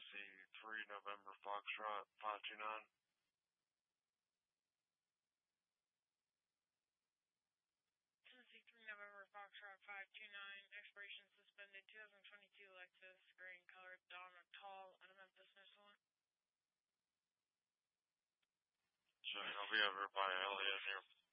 Tennessee 3 November Foxtrot 529. Tennessee 3 November Foxtrot 529, expiration suspended, 2022 Lexus, gray and colored, Don Tall, out of Memphis, Mississippi. Check, I'll be over by Elliott here.